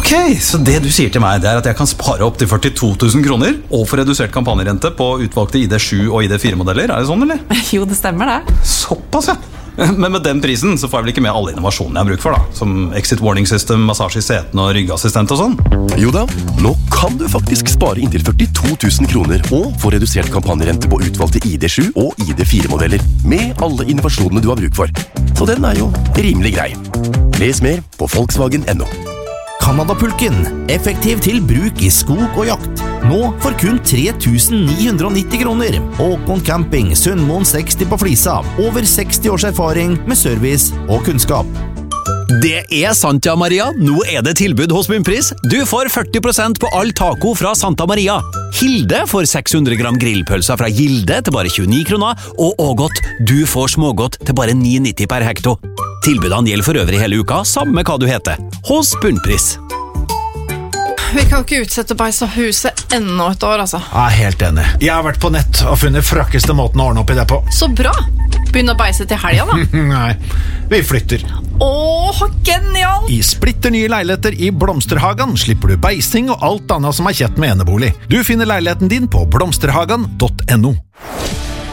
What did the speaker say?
Ok, så det du sier til meg, det at jeg kan spare opp til 42 000 kroner og få redusert kampanjerente på utvalgte ID7 og ID4-modeller, det sånn, eller? Jo, det stemmer det. Såpass, ja. Men med den prisen så får jeg vel ikke med alle innovasjonene jeg har bruk for da, som exit warning system, massasje i setene og ryggassistent og sånn. Jo da, nå kan du faktisk spare inntil 42 000 kroner og få redusert kampanjerente på utvalgte ID7 og ID4-modeller med alle innovasjonene du har bruk for. Så den jo rimelig grei. Les mer på Volkswagen.no. Canada-pulken, effektiv til bruk i skog og jakt. Nå for kun 3.990 kroner. Håkon Camping, Sundmoen 60 på Flisa. Over 60 års erfaring med service og kunnskap. Det sant, ja, Maria. Nå det tilbud hos Bunnpris. Du får 40% på all taco fra Santa Maria. Hilde får 600 gram grillpølser fra Gilde til bare 29 kroner, og Ågot, du får smågodt til bare 9,90 per hekto. Tilbudene gjelder for øvrig hele uka, samme hva du heter. Hos Bunnpris. Vi kan ikke utsette beis av huset enda et år, altså. Helt enig. Jeg har vært på nett og funnet frakkeste måten å ordne opp i det på. Så bra! Begynn å beise til helga, da. Nei, vi flytter. Åh, genial! I splitter nye leiligheter i Blomsterhagen slipper du beising og alt annet som kjett med enebolig. Du finner leiligheten din på blomsterhagen.no.